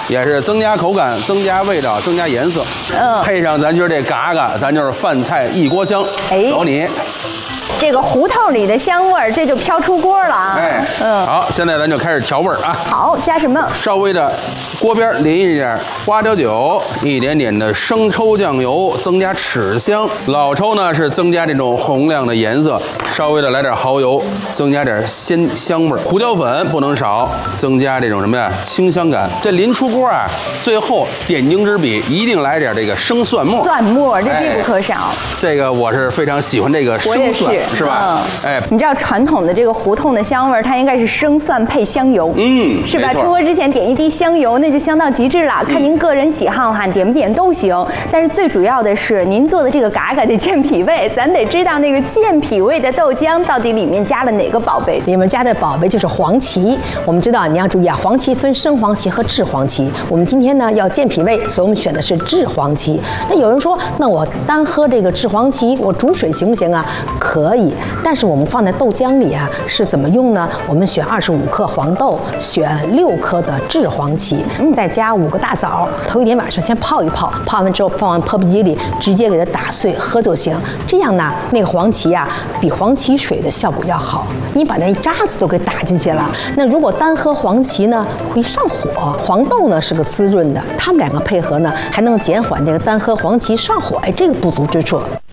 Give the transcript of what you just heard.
也是增加口感、增加味道、增加颜色。配上咱今儿这嘎嘎，咱就是饭菜一锅香。有你。 这个胡同里的香味儿，这就飘出锅了啊！ 好，现在咱就开始调味儿啊。 好，加什么？ 稍微的锅边淋一点花椒酒，一点点的生抽酱油，增加齿香。老抽呢是增加这种红亮的颜色，稍微的来点蚝油，增加点鲜香味儿。胡椒粉不能少，增加这种什么呀清香感。这临出锅啊，最后点睛之笔一定来点这个生蒜末。 蒜末这必不可少。 这个我是非常喜欢这个生蒜。是吧？ 你知道传统的这个胡同的香味，它应该是生蒜配香油，是吧？出锅之前点一滴香油，那就香到极致了。看您个人喜好哈，点不点都行。但是最主要的是，您做的这个嘎嘎得健脾胃，咱得知道那个健脾胃的豆浆到底里面加了哪个宝贝。 里面加的宝贝就是黄芪。我们知道你要注意啊，黄芪分生黄芪和炙黄芪。我们今天呢要健脾胃，所以我们选的是炙黄芪。那有人说，那我单喝这个炙黄芪，我煮水行不行啊？可以，但是我们放在豆浆里啊，是怎么用呢？我们选25克黄豆，选6克的炙黄芪，再加5个大枣，头一天晚上先泡一泡，泡完之后放完泡泡机里，直接给它打碎喝就行。这样呢，那个黄芪啊，比黄芪水的效果要好，你把那渣子都给打进去了。那如果单喝黄芪呢，会上火。黄豆呢是个滋润的，它们两个配合呢，还能减缓这个单喝黄芪上火，这个不足之处。